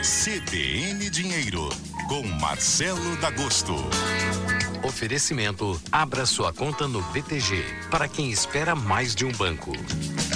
CBN Dinheiro, com Marcelo D'Agosto. Oferecimento: abra sua conta no BTG, para quem espera mais de um banco.